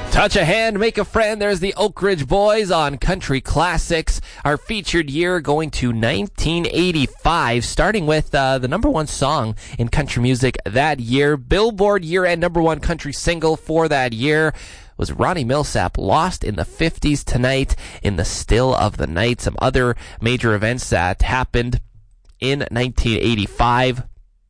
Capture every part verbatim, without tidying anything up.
Touch a hand, make a friend. There's the Oak Ridge Boys on Country Classics. Our featured year going to nineteen eighty-five, starting with uh, the number one song in country music that year. Billboard year-end number one country single for that year was Ronnie Milsap, Lost in the fifties Tonight in the Still of the Night. Some other major events that happened in nineteen eighty-five.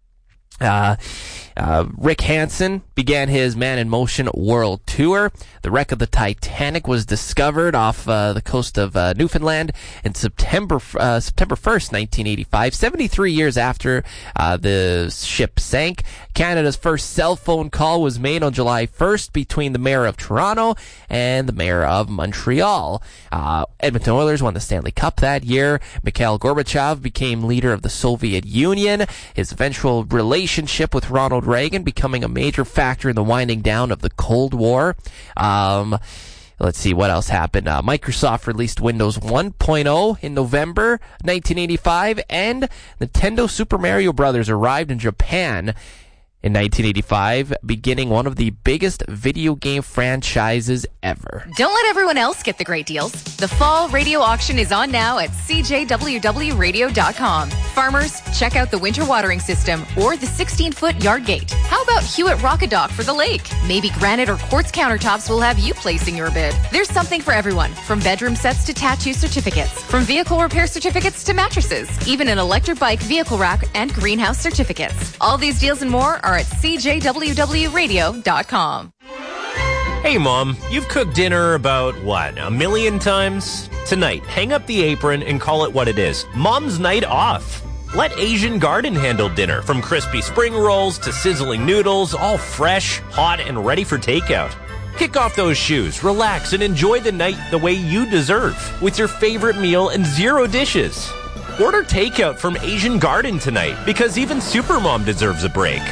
Uh, uh, Rick Hansen began his Man in Motion World Tour. The wreck of the Titanic was discovered off uh, the coast of uh, Newfoundland in September uh, September first, nineteen eighty-five, seventy-three years after uh, the ship sank. Canada's first cell phone call was made on July first between the mayor of Toronto and the mayor of Montreal. Uh, Edmonton Oilers won the Stanley Cup that year. Mikhail Gorbachev became leader of the Soviet Union. His eventual relationship with Ronald Reagan becoming a major factor in the winding down of the Cold War. Um, let's see what else happened. Uh, Microsoft released Windows one point oh in November nineteen eighty-five, and Nintendo Super Mario Bros. Arrived in Japan in nineteen eighty-five, beginning one of the biggest video game franchises ever. Don't let everyone else get the great deals. The fall radio auction is on now at C J W W radio dot com. Farmers, check out the winter watering system or the sixteen-foot yard gate. How about Hewitt Rockadock for the lake? Maybe granite or quartz countertops will have you placing your bid. There's something for everyone, from bedroom sets to tattoo certificates, from vehicle repair certificates to mattresses, even an electric bike vehicle rack and greenhouse certificates. All these deals and more are at C J W W radio dot com. Hey, Mom, you've cooked dinner about, what, a million times? Tonight, hang up the apron and call it what it is. Mom's night off. Let Asian Garden handle dinner, from crispy spring rolls to sizzling noodles, all fresh, hot, and ready for takeout. Kick off those shoes, relax, and enjoy the night the way you deserve, with your favorite meal and zero dishes. Order takeout from Asian Garden tonight, because even Supermom deserves a break.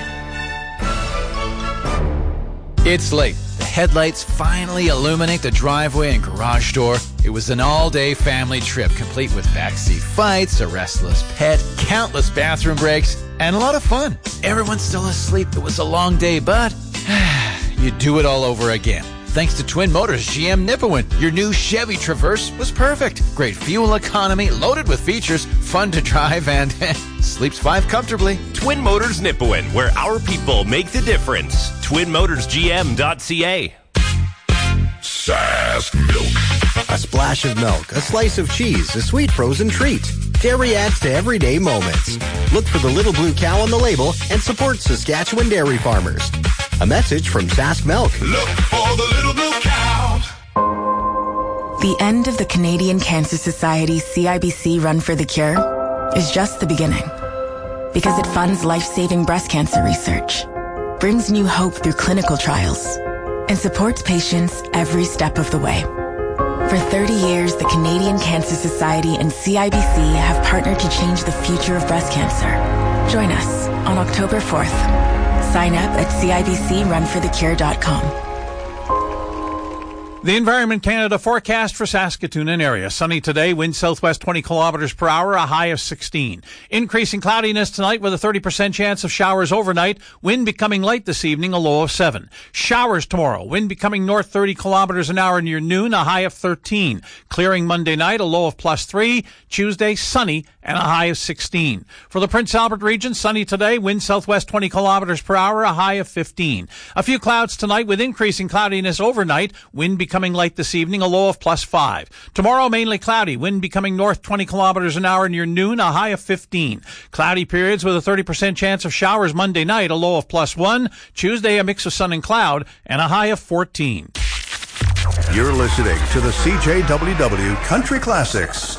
It's late. The headlights finally illuminate the driveway and garage door. It was an all-day family trip, complete with backseat fights, a restless pet, countless bathroom breaks, and a lot of fun. Everyone's still asleep. It was a long day, but you do it all over again. Thanks to Twin Motors G M Nipawin, your new Chevy Traverse was perfect. Great fuel economy, loaded with features, fun to drive, and sleeps five comfortably. Twin Motors Nipawin, where our people make the difference. twin motors g m dot c a. Sask Milk. A splash of milk, a slice of cheese, a sweet frozen treat. Dairy adds to everyday moments. Look for the little blue cow on the label and support Saskatchewan dairy farmers. A message from Sask Milk. Look for the little blue cow. The end of the Canadian Cancer Society C I B C Run for the Cure is just the beginning. Because it funds life-saving breast cancer research, brings new hope through clinical trials, and supports patients every step of the way. For thirty years, the Canadian Cancer Society and C I B C have partnered to change the future of breast cancer. Join us on October fourth. Sign up at C I B C run for the cure dot com. The Environment Canada forecast for Saskatoon and area. Sunny today, wind southwest twenty kilometers per hour, a high of sixteen. Increasing cloudiness tonight with a thirty percent chance of showers overnight. Wind becoming light this evening, a low of seven. Showers tomorrow. Wind becoming north thirty kilometers an hour near noon, a high of thirteen. Clearing Monday night, a low of plus three. Tuesday, sunny and a high of sixteen. For the Prince Albert region, sunny today, wind southwest twenty kilometers per hour, a high of fifteen. A few clouds tonight with increasing cloudiness overnight. Wind becoming light this evening, a low of plus five. Tomorrow, mainly cloudy. Wind becoming north twenty kilometers an hour near noon, a high of fifteen. Cloudy periods with a thirty percent chance of showers Monday night, a low of plus one. Tuesday, a mix of sun and cloud, and a high of fourteen. You're listening to the C J W W Country Classics.